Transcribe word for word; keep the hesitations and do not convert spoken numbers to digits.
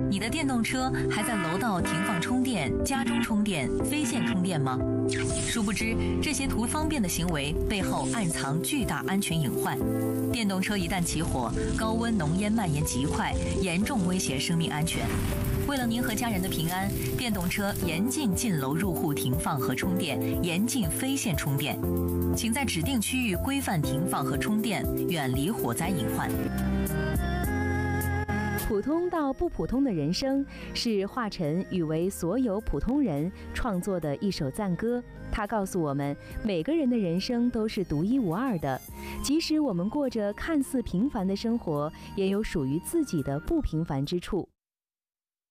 你的电动车还在楼道停放充电、家中充电、非线充电吗？殊不知，这些图方便的行为背后暗藏巨大安全隐患。电动车一旦起火，高温浓烟蔓延极快，严重威胁生命安全。为了您和家人的平安，电动车严禁进楼入户停放和充电，严禁非线充电。请在指定区域规范停放和充电，远离火灾隐患。 普通到不普通的人生，是华晨与为所有普通人创作的一首赞歌。它告诉我们，每个人的人生都是独一无二的，即使我们过着看似平凡的生活，也有属于自己的不平凡之处。